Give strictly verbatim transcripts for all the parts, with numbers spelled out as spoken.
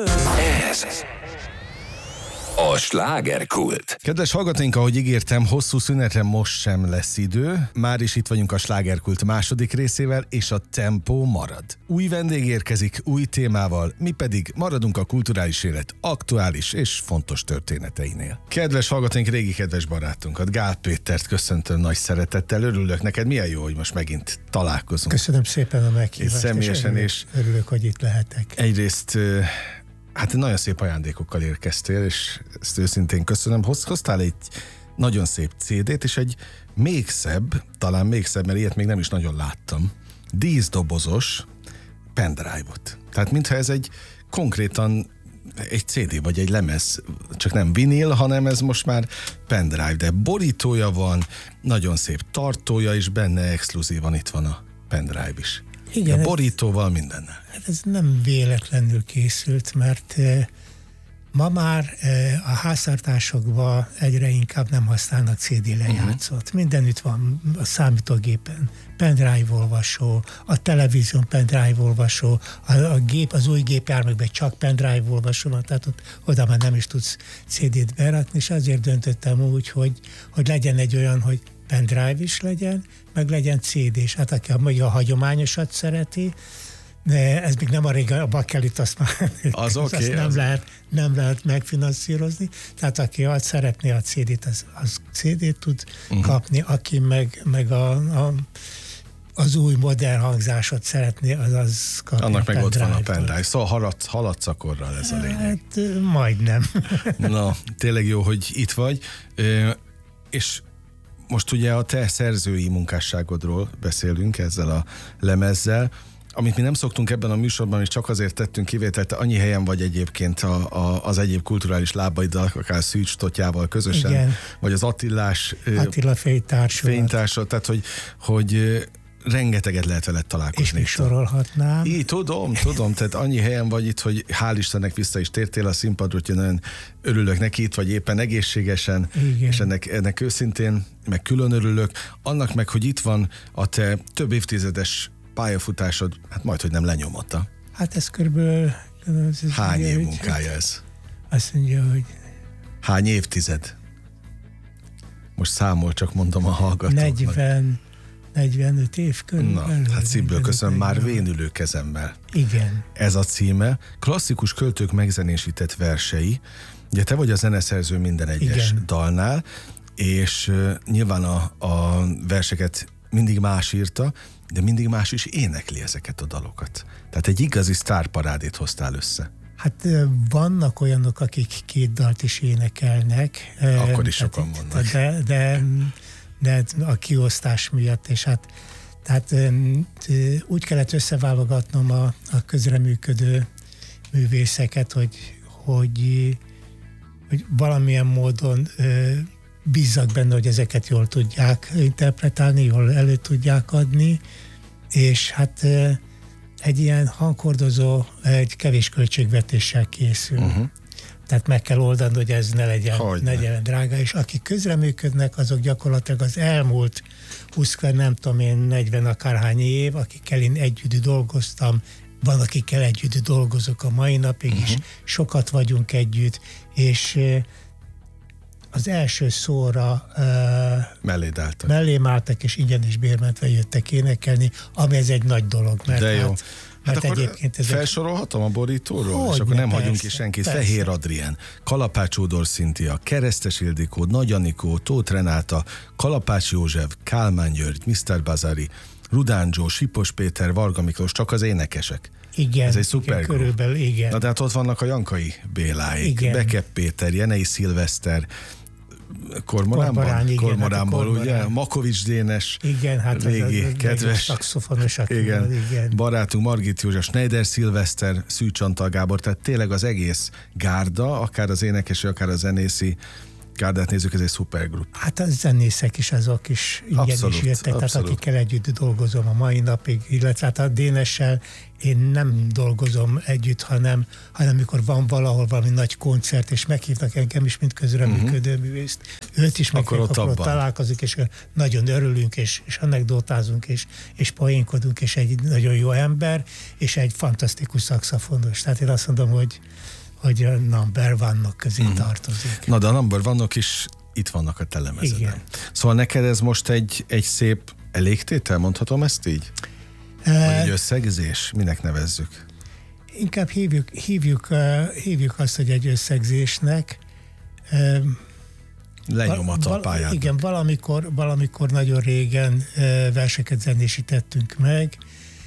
Ez a slágerkult. Kedves hallgatóink, ahogy ígértem, hosszú szünetre most sem lesz idő. Már is itt vagyunk a slágerkult második részével, és a tempó marad. Új vendég érkezik, új témával, mi pedig maradunk a kulturális élet aktuális és fontos történeteinél. Kedves hallgatóink, régi kedves barátunkat, Gál Pétert köszöntöm nagy szeretettel. Örülök neked, milyen jó, hogy most megint találkozunk. Köszönöm szépen a meghívást. És személyesen, és örülök, hogy itt lehetek. Egyrészt hát nagyon szép ajándékokkal érkeztél, és ezt őszintén köszönöm. Hoztál egy nagyon szép cé dét, és egy még szebb, talán még szebb, mert ilyet még nem is nagyon láttam, díszdobozos pendrive-ot. Tehát mintha ez egy konkrétan egy cé dé vagy egy lemez, csak nem vinil, hanem ez most már pendrive, de borítója van, nagyon szép tartója is benne, exkluzívan itt van a pendrive is. Igen, a borítóval mindennel. Hát ez nem véletlenül készült, mert eh, ma már eh, a háztartásokban egyre inkább nem használnak cé dé lejátszót. Uh-huh. Mindenütt van a számítógépen pendrive olvasó, a televízión pendrive olvasó, a, a gép, az új gépjárműkben csak pendrive olvasó van, tehát ott, oda már nem is tudsz cé dét berakni, és azért döntöttem úgy, hogy, hogy legyen egy olyan, hogy pendrive is legyen, meg legyen cé dés. Hát aki a, a hagyományosat szereti, de ez még nem a régen, a bakkelit azt már az okay, azt nem, az... lehet, nem lehet megfinanszírozni. Tehát aki azt szeretné a cé dét, az, az cé dét tud uh-huh. kapni, aki meg, meg a, a, az új modern hangzásot szeretné, az az kapja. Annak meg ott van a pendrive. Szóval haladsz, haladsz akkorral, ez a lényeg. Hát majdnem. Na, tényleg jó, hogy itt vagy. És most ugye a te szerzői munkásságodról beszélünk ezzel a lemezzel, amit mi nem szoktunk ebben a műsorban, és csak azért tettünk kivételt, annyi helyen vagy egyébként a, a, az egyéb kulturális lábaiddal, akár Szűcs Totyával közösen, igen. Vagy az Attilás Attila fénytársulat. fénytársulat, tehát hogy, hogy rengeteget lehet veled találkozni. És még sorolhatnám. Így, tudom, tudom, tehát annyi helyen vagy itt, hogy hál' Istennek vissza is tértél a színpadra, hogy nagyon örülök neki, itt vagy éppen egészségesen, igen. És ennek, ennek őszintén, meg külön örülök. Annak meg, hogy itt van a te több évtizedes pályafutásod, hát majd, hogy nem lenyomotta. Hát ez körülbelül... Ez Hány év munkája ez? Azt mondja, hogy... Hány évtized? Most számol, csak mondom a hallgatóknak. negyven negyvenöt év körülbelül. Na, hát szívből köszönöm, már vénülő kezemmel. Igen. Ez a címe. Klasszikus költők megzenésített versei. Ugye te vagy a zeneszerző minden egyes igen. dalnál, és uh, nyilván a, a verseket mindig más írta, de mindig más is énekli ezeket a dalokat. Tehát egy igazi sztárparádét hoztál össze. Hát vannak olyanok, akik két dalt is énekelnek. Akkor is sokan vannak. De, de, de a kiosztás miatt, és hát tehát úgy kellett összeválogatnom a, a közreműködő művészeket, hogy, hogy, hogy valamilyen módon bízzak benne, hogy ezeket jól tudják interpretálni, jól elő tudják adni, és hát egy ilyen hangkordozó egy kevés költségvetéssel készül. Uh-huh. Tehát meg kell oldani, hogy ez ne legyen, ne legyen drága, és akik közreműködnek, azok gyakorlatilag az elmúlt húsz, nem tudom én, negyven akárhány év, akikkel én együtt dolgoztam, van, akikkel együtt dolgozok a mai napig uh-huh. is, sokat vagyunk együtt, és az első szóra uh, mellé álltak. mellém álltak, és ingyen is bérmentve jöttek énekelni, ami ez egy nagy dolog. Mert de jó. Hát, hát akkor egyébként ez felsorolhatom a borítóról? És akkor nem persze, hagyunk ki senkit. Persze. Fehér Adrien, Kalapács Ódor Szintia, Keresztes Ildikó, Nagy Anikó, Tóth Renáta, Kalapács József, Kálmán György, miszter Bazari, Rudán Zsó, Sipos Péter, Varga Miklós, csak az énekesek. Igen, ez egy szuper igen, körülbelül, igen. Na de hát ott vannak a Jankai Béláik, Bekep Péter, Jenei Szilveszter, Kormoránban, Kormoránból, ugye? Kormorán. Makovics Dénes, igen, hát régi, az, az, kedves szaxofonos, igen, igen. barátunk Margit József, Schneider Szilveszter, Szűcs Antal Gábor, tehát tényleg az egész gárda, akár az énekesi, akár a zenészi, gárdát nézzük, ez egy szupergrup. Hát a zenészek is, azok is igenis jöttek, abszolút. Tehát akikkel együtt dolgozom a mai napig, illetve hát a Dénessel én nem dolgozom együtt, hanem, hanem mikor van valahol valami nagy koncert, és meghívnak engem is, mint közreműködő uh-huh. művészt. Őt is meghívnak, akkor, akkor ott találkozik, és nagyon örülünk, és, és anekdotázunk, és, és poénkodunk, és egy nagyon jó ember, és egy fantasztikus szaxofonos. Tehát én azt mondom, hogy hogy a number one-ok közé mm. tartozik. Na, de a number one-ok is itt vannak a te lemezeden. Igen. Szóval neked ez most egy, egy szép elégtétel, mondhatom ezt így? Vagy egy összegzés? Minek nevezzük? Inkább hívjuk, hívjuk, uh, hívjuk azt, hogy egy összegzésnek. Uh, Lenyomata val- a pályádnak. Igen, valamikor, valamikor nagyon régen uh, verseket zenésítettünk meg,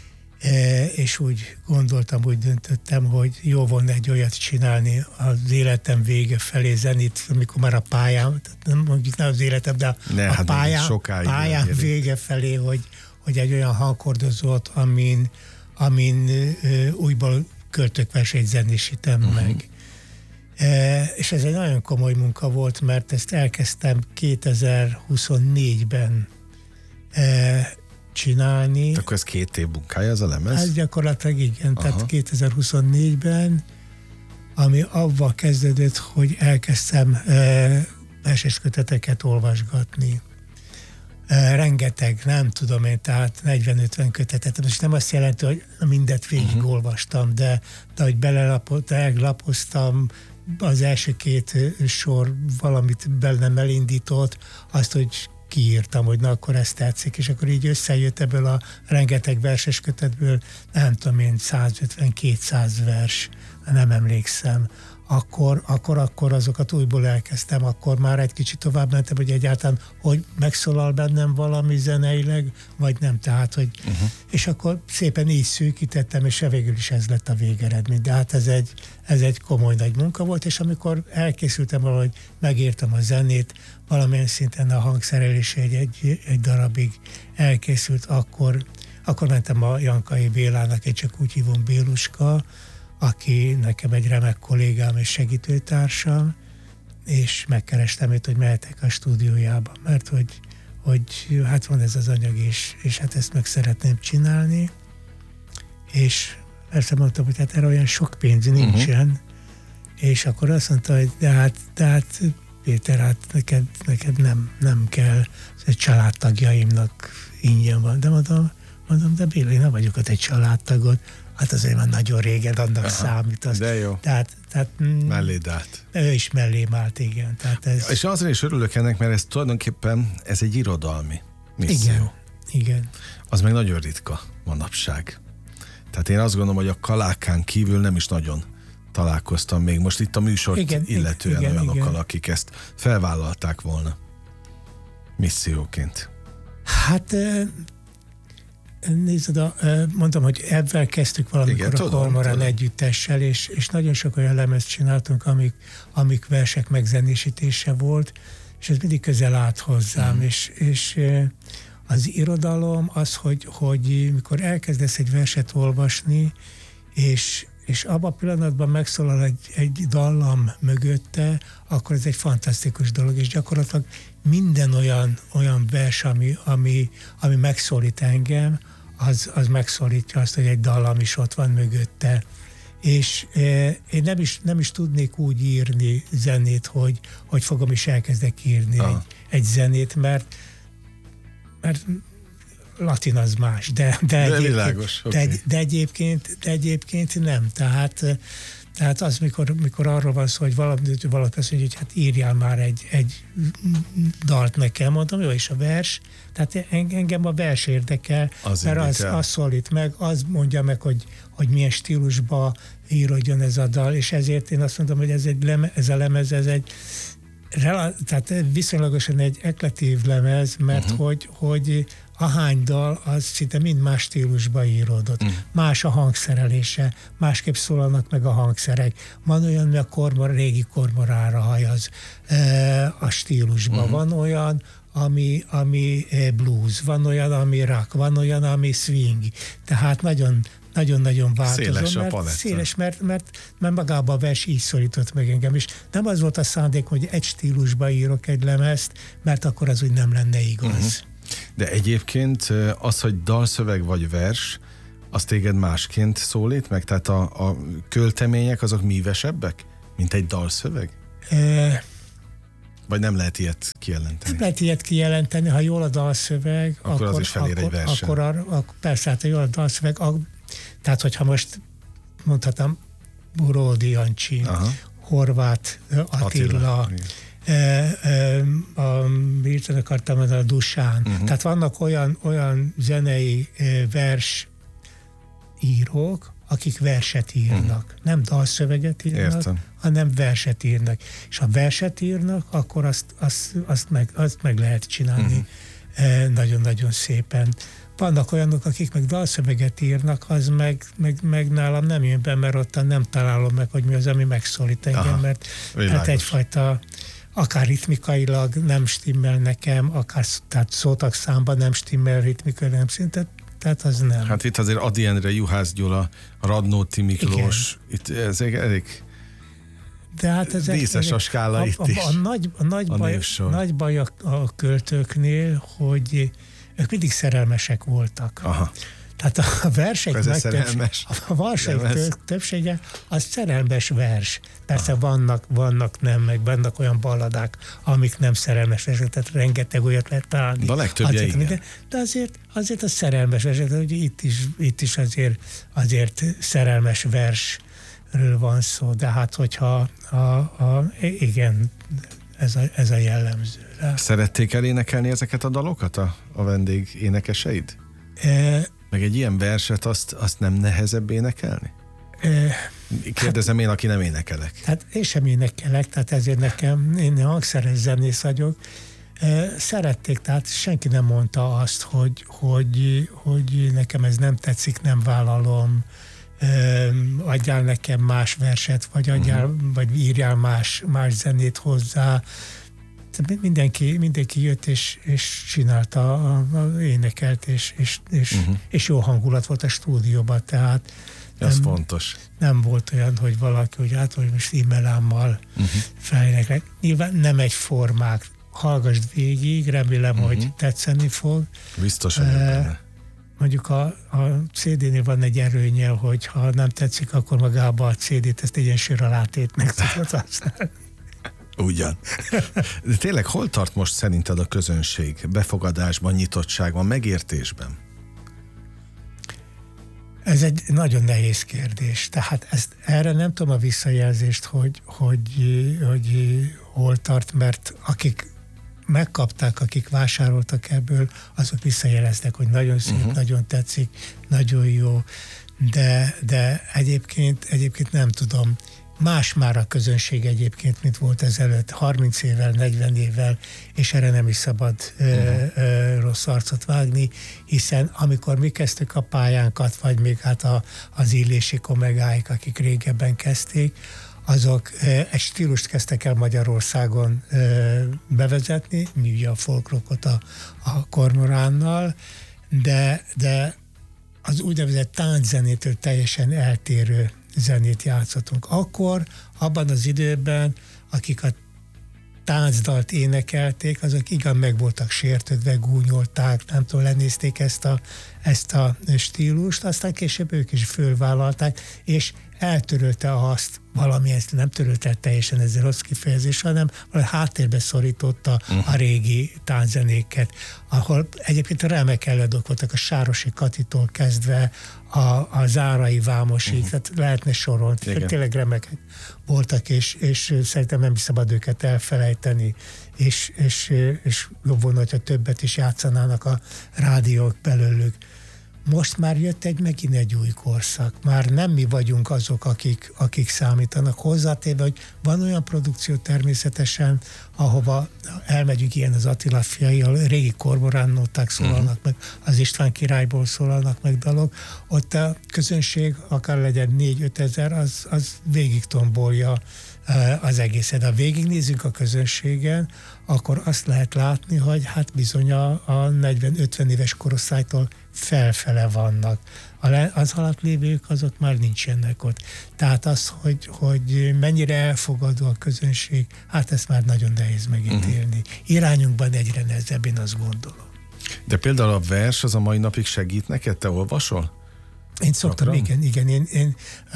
és úgy gondoltam, úgy döntöttem, hogy jó volna egy olyat csinálni az életem vége felé zenét, amikor már a pályám, nem mondjuk nem az életem, de a, ne, a hát pályám, pályám vége felé, hogy, hogy egy olyan hangkordozót, amin, amin uh, újból költőkversét zenésítem uh-huh. meg. E, és ez egy nagyon komoly munka volt, mert ezt elkezdtem kétezer-huszonnégyben e, csinálni. Akkor ez két év munkája ez a lemez? Ez gyakorlatilag igen, Aha. tehát kétezer-huszonnégyben, ami avval kezdődött, hogy elkezdtem e, versesköteteket olvasgatni. E, rengeteg, nem tudom én, tehát negyven-ötven kötetet. Most nem azt jelenti, hogy mindet végigolvastam, uh-huh. de, de hogy belelapoztam, az első két sor valamit bennem elindított, azt, hogy kiírtam, hogy na akkor ezt tetszik, és akkor így összejött ebből a rengeteg verses kötetből, nem tudom én, százötven-kétszáz vers, nem emlékszem. Akkor, akkor, akkor azokat újból elkezdtem, akkor már egy kicsit tovább mentem, hogy egyáltalán, hogy megszólal bennem valami zeneileg, vagy nem, tehát, hogy uh-huh. és akkor szépen így szűkítettem, és végül is ez lett a végeredmény. De hát ez egy, ez egy komoly nagy munka volt, és amikor elkészültem valahogy, megírtam a zenét, valamilyen szinten a hangszerelés egy, egy, egy darabig elkészült, akkor, akkor mentem a Jankai Bélának, egy csak úgy hívom Béluska, aki nekem egy remek kollégám és segítőtársam, és megkerestem őt, hogy mehetek a stúdiójába, mert hogy, hogy hát van ez az anyag, és, és hát ezt meg szeretném csinálni, és persze mondtam, hogy hát erre olyan sok pénz nincsen, uh-huh. és akkor azt mondta, hogy de hát, de hát Péter, hát neked, neked nem, nem kell, ez családtagjaimnak ingyen van, de mondom, mondom, de Béla, én nem vagyok ott egy családtagod, hát azért már nagyon régen annak Aha, számít. Az. De jó. Tehát, tehát, melléd állt. Ő is mellém állt, igen. Tehát ez... És azért is örülök ennek, mert ez tulajdonképpen ez egy irodalmi misszió. Igen, igen. Az meg nagyon ritka manapság. Tehát én azt gondolom, hogy a Kalákán kívül nem is nagyon találkoztam még most itt a műsort igen, illetően igen, olyanokkal, igen. akik ezt felvállalták volna misszióként. Hát... Nézd, mondtam, hogy ebben kezdtük valamikor Igen, a tudom, Kormorán tudom. együttessel, és, és nagyon sok olyan lemezt csináltunk, amik, amik versek megzenésítése volt, és ez mindig közel állt hozzám, mm. és, és az irodalom az, hogy, hogy mikor elkezdesz egy verset olvasni, és, és abban a pillanatban megszólal egy, egy dallam mögötte, akkor ez egy fantasztikus dolog, és gyakorlatilag minden olyan, olyan vers, ami, ami, ami megszólít engem, az, az megszólítja azt, hogy egy dallam is ott van mögötte. És eh, én nem is, nem is tudnék úgy írni zenét, hogy, hogy fogom is elkezdek írni egy, egy zenét, mert, mert latin az más, de, de, de, egyébként, világos, de, okay. de, egyébként, de egyébként nem. Tehát Tehát az, mikor, mikor arról van szó, hogy valaki, valaki azt mondja, hogy hát írjál már egy, egy dalt nekem, mondom, jó, és a vers, tehát engem a vers érdekel, az mert az, az szólít meg, az mondja meg, hogy, hogy milyen stílusba írodjon ez a dal, és ezért én azt mondom, hogy ez, egy leme, ez a lemez, ez egy tehát viszonylagosan egy eklektív lemez, mert uh-huh. hogy, hogy ahány dal, az szinte mind más stílusba íródott. Uh-huh. Más a hangszerelése, másképp szólalnak meg a hangszerek. Van olyan, ami a kormor, régi kormorára hajaz e, a stílusban. Uh-huh. Van olyan, ami, ami blues, van olyan, ami rock, van olyan, ami swing. Tehát nagyon, nagyon-nagyon változó. Széles a mert paletta. Széles, mert, mert, mert magában a vers így szorított meg engem. És nem az volt a szándék, hogy egy stílusba írok egy lemezt, mert akkor az úgy nem lenne igaz. Uh-huh. De egyébként az, hogy dalszöveg vagy vers, az téged másként szólít meg? Tehát a, a költemények azok mívesebbek, mint egy dalszöveg? E... Vagy nem lehet ilyet kijelenteni? Nem lehet ilyet kijelenteni, ha jól a dalszöveg, akkor, akkor az is felér egy versen. Akkor, akkor persze, hát ha jól a dalszöveg, a, tehát hogyha most mondhatom Buródi Jancsi, aha, Horváth Attila, Attila e, e, a, mit akartam mondani, a Dusán. Uh-huh. Tehát vannak olyan, olyan zenei e, vers írók, akik verset írnak. Uh-huh. Nem dalszöveget írnak, értem, hanem verset írnak. És ha verset írnak, akkor azt, azt, azt, meg, azt meg lehet csinálni uh-huh. nagyon-nagyon szépen. Vannak olyanok, akik meg dalszöveget írnak, az meg, meg, meg nálam nem jön be, mert ottan nem találom meg, hogy mi az, ami megszólít engem, aha, mert hát egyfajta akár ritmikailag nem stimmel nekem, akár tehát szótagszámban nem stimmel ritmikailag, nem szinte. Tehát az nem. Hát itt azért Ady Endre, Juhász Gyula, Radnóti Miklós, itt ez elég de hát ez díszes a skála a, itt a, is. A, a, nagy, a, nagy, a, baj, nagy baj a, a költőknél, hogy ők mindig szerelmesek voltak. Aha. Tehát a versek nagy többsége, a versek többsége az szerelmes vers. Persze vannak, vannak nem, meg vannak olyan balladák, amik nem szerelmes versek, tehát rengeteg olyat lehet találni. De a legtöbbje igen. De, de azért, azért a szerelmes vers, hogy itt is, itt is azért, azért szerelmes versről van szó, de hát hogyha a, a, igen, ez a, ez a jellemző. Szerették elénekelni ezeket a dalokat a, a vendég énekeseid? E, Meg egy ilyen verset, azt, azt nem nehezebb énekelni? Kérdezem hát, én, aki nem énekelek. Hát én sem énekelek, tehát ezért nekem, én hangszeres zenész vagyok. Szerették, tehát senki nem mondta azt, hogy, hogy, hogy nekem ez nem tetszik, nem vállalom, adjál nekem más verset, vagy, adjál, uh-huh. vagy írjál más, más zenét hozzá. Mindenki, mindenki jött és, és csinálta, a, a, énekelt, és, és, és, uh-huh. és jó hangulat volt a stúdióban, tehát ez nem, fontos. Nem volt olyan, hogy valaki, hogy hát, hogy most e-mailámmal uh-huh. feléneklek. Nyilván nem egy formák. Hallgasd végig, remélem, uh-huh. hogy tetszeni fog. Biztos vagyok benne. Mondjuk a, a cé dé-nél van egy erőnye, hogy ha nem tetszik, akkor magában a cé dét ezt egy ilyen sör alátétnek tudod használni. Ugyan. De tényleg hol tart most szerinted a közönség? Befogadásban, nyitottságban, megértésben? Ez egy nagyon nehéz kérdés. Tehát ezt, erre nem tudom a visszajelzést, hogy, hogy, hogy hol tart, mert akik megkapták, akik vásároltak ebből, azok visszajeleztek, hogy nagyon szép, uh-huh. nagyon tetszik, nagyon jó, de, de egyébként, egyébként nem tudom. Más már a közönség egyébként, mint volt ezelőtt, harminc évvel, negyven évvel, és erre nem is szabad uh-huh. ö, ö, rossz arcot vágni, hiszen amikor mi kezdtük a pályánkat, vagy még hát a, az Illési kollégáik, akik régebben kezdték, azok ö, egy stílust kezdtek el Magyarországon ö, bevezetni, mi ugye a folkrockot a, a kormoránnal, de, de az úgynevezett tánczenétől teljesen eltérő zenét játszottunk. Akkor, abban az időben, akik a táncdalt énekelték, azok igen meg voltak sértődve, gúnyolták, nem tudom, lenézték ezt a, ezt a stílust, aztán később ők is fölvállalták, és eltörölte azt, valami ezt nem törölte teljesen ezzel rossz kifejezés, hanem valami háttérbe szorította uh-huh. a régi tánczenéket, ahol egyébként remek előadók voltak, a Sárosi Katitól kezdve a, a Zárai Vámosig, uh-huh. tehát lehetne sorolni, tényleg remekek voltak, és, és szerintem nem szabad őket elfelejteni, és, és, és jobb volna, hogyha többet is játszanának a rádiók belőlük. Most már jött egy megint egy új korszak. Már nem mi vagyunk azok, akik, akik számítanak. Hozzátéve, hogy van olyan produkció természetesen, ahova elmegyünk, ilyen az Attila fiai, a régi kormoránnóták szólalnak uh-huh. meg, az István királyból szólalnak meg dalok. Ott a közönség, akár legyen négy-öt ezer, az, az végig tombolja az egészet. Ha végignézzük a közönségen, akkor azt lehet látni, hogy hát bizony a, a negyven-ötven éves korosztálytól felfele vannak. Az alatt lévők azok már nincsenek ott. Tehát az, hogy, hogy mennyire elfogadó a közönség, hát ezt már nagyon nehéz megítélni. Uh-huh. Irányunkban egyre nehezebb, én azt gondolom. De például a vers az a mai napig segít neked? Te olvasol? Én szoktam, Rakram? igen, igen. Én, én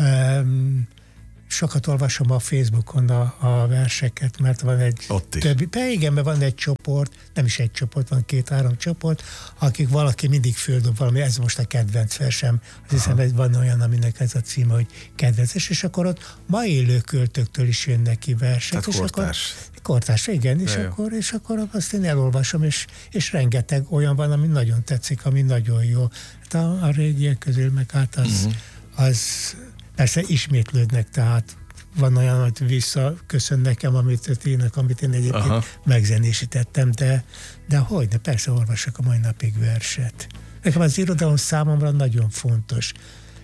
um, sokat olvasom a Facebookon a, a verseket, mert van egy többi, igen, mert van egy csoport, nem is egy csoport, van két-három csoport, akik valaki mindig földob valami, ez most a kedvenc versem, azt hiszem, hogy van olyan, aminek ez a címe, hogy kedvenc, és akkor ott ma élő költőktől is jönnek ki versek. Tehát és kortárs. Akkor, kortárs, igen, és akkor, és akkor azt én elolvasom, és, és rengeteg olyan van, ami nagyon tetszik, ami nagyon jó. Hát a, a régiek közül meg hát az, uh-huh. az persze ismétlődnek, tehát van olyan, hogy visszaköszön nekem, amit történik, amit én egyébként Aha. megzenésítettem, de, de hogy, de persze olvasok a mai napig verset. Nekem az irodalom számomra nagyon fontos.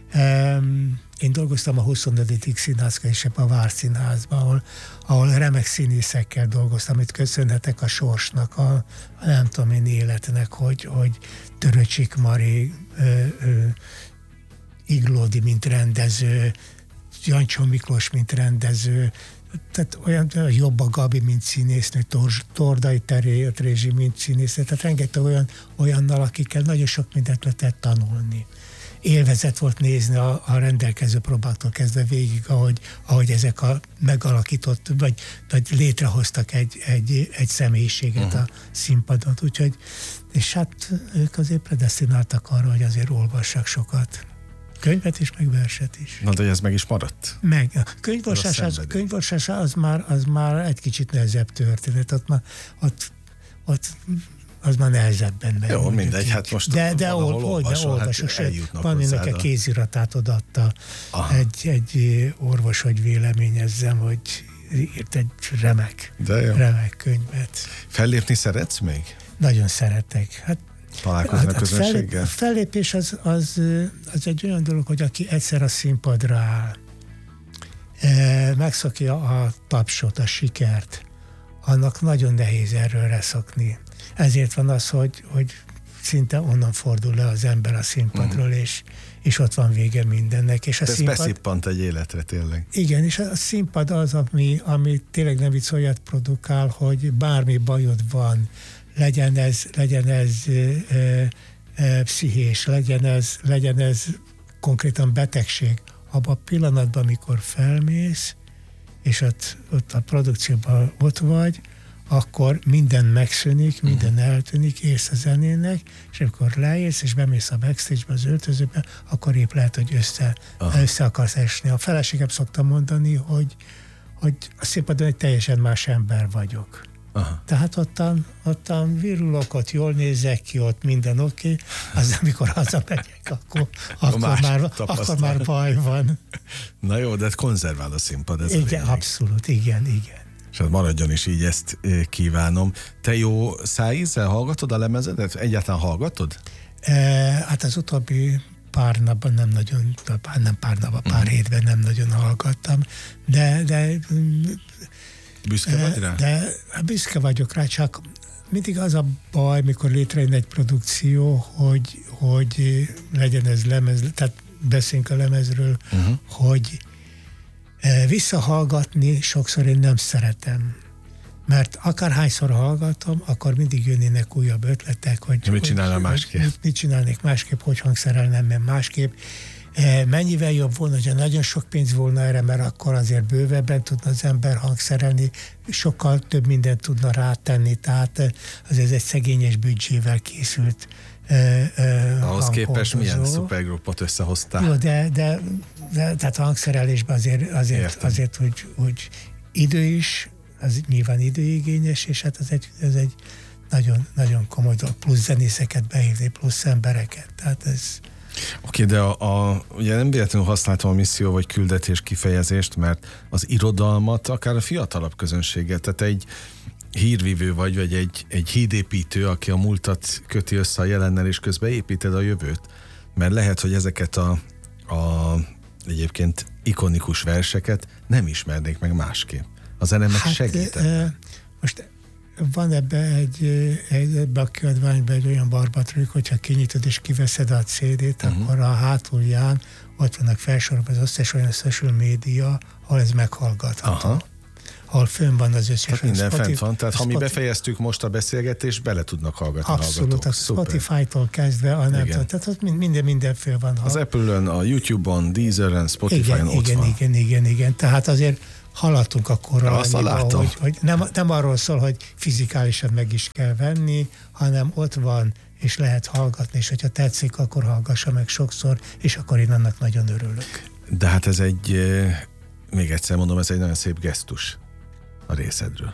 Um, én dolgoztam a huszonötödik színházban és a Várszínházban, ahol, ahol remek színészekkel dolgoztam, amit köszönhetek a sorsnak, a, a nem tudom én életnek, hogy, hogy Töröcsik Mari, ö, ö, Iglódi, mint rendező, Jancsó Miklós, mint rendező, tehát olyan Jobb a Gabi, mint színésznő, Tordai Terézsi, mint színésznő, tehát rengeteg olyan, olyannal, akikkel nagyon sok mindent lehetett tanulni. Élvezet volt nézni a, a rendelkező próbáktól kezdve végig, ahogy, ahogy ezek a megalakított, vagy, vagy létrehoztak egy, egy, egy személyiséget uh-huh. a színpadon. Úgyhogy, és hát ők azért predesztináltak arra, hogy azért olvassak sokat. Könyvet is, meg verset is. Na, de ez meg is maradt? Meg. A könyvorvosás az, könyvorvosás az, már, az már egy kicsit nehezebb történet. Ott, már, ott, ott az már nehezebben megy. Jó, mindegy, így. Hát most de, de ol, olvasol, hát van, ennek a kéziratát odaadta egy, egy orvos, hogy véleményezzem, hogy írt egy remek, remek könyvet. Fellépni szeretsz még? Nagyon szeretek. Hát találkozni a közönséggel? A fellépés az, az, az egy olyan dolog, hogy aki egyszer a színpadra áll, megszokja a tapsot, a sikert, annak nagyon nehéz erről leszokni. Ezért van az, hogy, hogy szinte onnan fordul le az ember a színpadról, uh-huh. és, és ott van vége mindennek. És a ez színpad, beszippant egy életre tényleg. Igen, és a színpad az, ami, ami tényleg nem vicc olyat produkál, hogy bármi bajod van, legyen ez, legyen ez ö, ö, ö, pszichés, legyen ez, legyen ez konkrétan betegség. Abban a pillanatban, amikor felmész, és ott, ott a produkcióban ott vagy, akkor minden megszűnik, minden eltűnik, érsz a zenének, és amikor leérsz, és bemész a backstage-be, az öltözőbe, akkor épp lehet, hogy össze, össze akarsz esni. A feleségem szoktam mondani, hogy, hogy a színpadon egy teljesen más ember vagyok. Aha. Tehát ottan, ottan virulok, ott jól nézek ki, ott minden oké, okay, az amikor hazamegyek, akkor, akkor, már, akkor már baj van. Na jó, de konzervál a színpad, ez igen, abszolút, igen, igen. És hát maradjon is így, ezt kívánom. Te jó szájízzel hallgatod a lemezedet? Egyáltalán hallgatod? E, hát az utóbbi pár napban nem nagyon, pár, nem pár napban, pár uh-huh. hétben nem nagyon hallgattam, de, de büszke vagy rá? De büszke vagyok rá, csak mindig az a baj, mikor létrejön egy produkció, hogy, hogy legyen ez lemez, tehát beszélünk a lemezről, uh-huh. hogy visszahallgatni sokszor én nem szeretem. Mert akárhányszor hallgatom, akkor mindig jönnének újabb ötletek, hogy mit csinálnám másképp. Mit, mit csinálnék másképp, hogy hangszerelnem másképp. Mennyivel jobb volna, hogyha nagyon sok pénz volna erre, mert akkor azért bővebben tudna az ember hangszerelni, sokkal több mindent tudna rátenni, tehát azért egy szegényes büdzsével készült uh, uh, ahhoz képest milyen szupergrupot összehoztál? Jó, de, de, de tehát a hangszerelésben azért, azért, azért hogy, hogy idő is, az nyilván időigényes, és hát ez egy, ez egy nagyon, nagyon komoly dolog, plusz zenészeket behívni, plusz embereket, tehát ez... Oké, okay, de a, a, ugye nem véletlenül használtam a misszió vagy küldetés kifejezést, mert az irodalmat akár a fiatalabb közönséget, tehát egy hírvívő vagy, vagy egy, egy hídépítő, aki a múltat köti össze a jelennel, és közben építed a jövőt. Mert lehet, hogy ezeket a, a egyébként ikonikus verseket nem ismernék meg másképp. A zene meg hát, segít. E, most van ebbe egy, egy ebbe a kiadványban egy olyan barbatrükk, hogyha kinyitod és kiveszed a cé dét, uh-huh. akkor a hátulján ott vannak felsorolva az összes olyan social média, ahol ez meghallgatható. Aha. Ahol fönn van az összes. Tehát minden Spotify, fent van, tehát ha mi Spotify, befejeztük most a beszélgetést, bele tudnak hallgatni abszolút, a Spotify-tól kezdve, a nem tudom, tehát ott minden, minden föl van. Az Apple-ön, a YouTube-on, Deezeren, Spotify-on igen, ott igen, van. Igen, igen, igen, tehát azért haladtunk akkor annyiba, hogy, hogy nem, nem arról szól, hogy fizikálisan meg is kell venni, hanem ott van, és lehet hallgatni, és hogyha tetszik, akkor hallgassa meg sokszor, és akkor én annak nagyon örülök. De hát ez egy, még egyszer mondom, ez egy nagyon szép gesztus a részedről.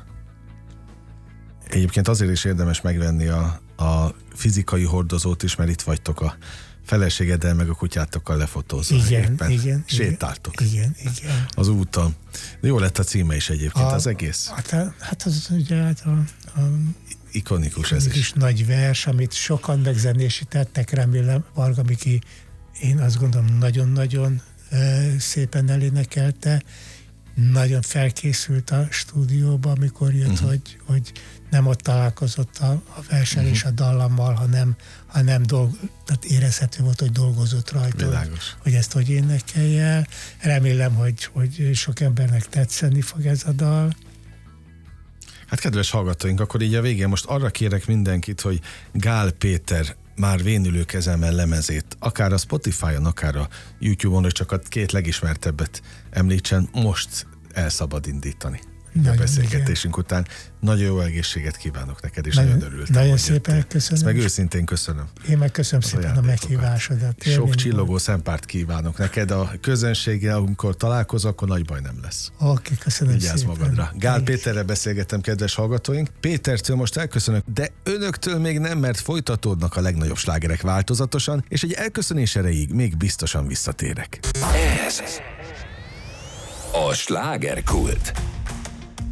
Egyébként azért is érdemes megvenni a, a fizikai hordozót is, mert itt vagytok a feleségeddel meg a kutyátokkal lefotózva. Igen, éppen igen. sétáltok. Igen, igen. Az úton. Jó lett a címe is egyébként, a, az egész. Hát, hát az ugye hát a, a ikonikus ez is. is nagy vers, amit sokan megzenésítettek, remélem Varga Miki, én azt gondolom nagyon-nagyon uh, szépen elénekelte, nagyon felkészült a stúdióba, amikor jött, uh-huh. hogy, hogy nem ott találkozott a, a versel uh-huh. és a dallammal, hanem, hanem dolg, tehát érezhető volt, hogy dolgozott rajta, hogy, hogy ezt hogy énekelje el. Remélem, hogy, hogy sok embernek tetszeni fog ez a dal. Hát kedves hallgatóink, akkor így a végén most arra kérek mindenkit, hogy Gál Péter már vénülő kezemmel lemezét, akár a Spotify-on, akár a YouTube-on, hogy csak a két legismertebbet említsen, most el szabad indítani. Nagyon, a beszélgetésünk igen. után. Nagyon jó egészséget kívánok neked, és nagyon, nagyon örültem. Nagyon szépen jöttél. Köszönöm. Ezt meg őszintén köszönöm. Én meg köszönöm szépen a meghívásodat. Sok csillogó szempárt kívánok neked a közönséggel, amikor találkozol, akkor nagy baj nem lesz. Oké, okay, köszönöm Vigyázz szépen. magadra. Gál Péterrel beszélgettem, kedves hallgatóink. Pétertől most elköszönök, de önöktől még nem, mert folytatódnak a legnagyobb slágerek változatosan, és egy elköszönés erejéig még biztosan visszatérek. Ez a Slágerkult.